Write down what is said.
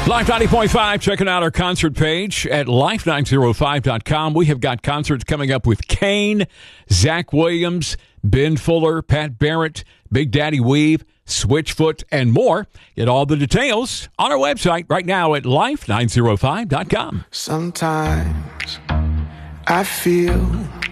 Life 90.5, checking out our concert page at life905.com. We have got concerts coming up with Kane, Zach Williams, Ben Fuller, Pat Barrett, Big Daddy Weave, Switchfoot, and more. Get all the details on our website right now at life905.com. Sometimes I feel